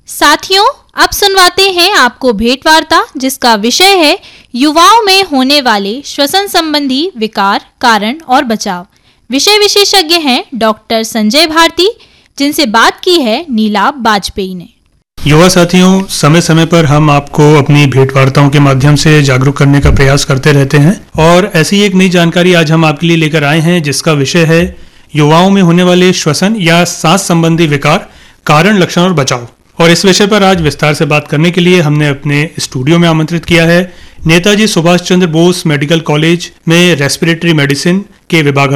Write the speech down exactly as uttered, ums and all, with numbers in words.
साथियों, अब सुनवाते हैं आपको भेंट वार्ता जिसका विषय है युवाओं में होने वाले श्वसन संबंधी विकार, कारण और बचाव। विषय विशेषज्ञ हैं डॉक्टर संजय भारती, जिनसे बात की है नीलाभ वाजपेयी ने। युवा साथियों, समय समय पर हम आपको अपनी भेंट वार्ताओं के माध्यम से जागरूक करने का प्रयास करते रहते हैं और ऐसी एक नई जानकारी आज हम आपके लिए लेकर आए हैं जिसका विषय है युवाओं में होने वाले श्वसन या सांस संबंधी विकार, कारण, लक्षण और बचाव। और इस विषय पर आज विस्तार से बात करने के लिए हमने अपने स्टूडियो में आमंत्रित किया है नेताजी सुभाष चंद्र बोस मेडिकल कॉलेज में रेस्पिरेटरी मेडिसिन के विभाग